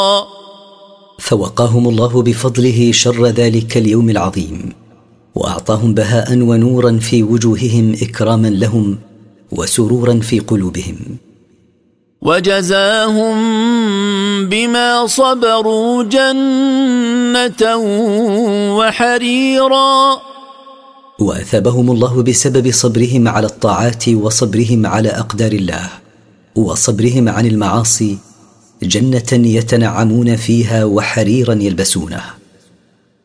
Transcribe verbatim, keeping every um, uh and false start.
فوقاهم الله بفضله شر ذلك اليوم العظيم، وأعطاهم بهاء ونورا في وجوههم إكراما لهم وسرورا في قلوبهم. وجزاهم بما صبروا جنة وحريرا، وأثابهم الله بسبب صبرهم على الطاعات وصبرهم على أقدار الله وصبرهم عن المعاصي جنة يتنعمون فيها وحريرا يلبسونه.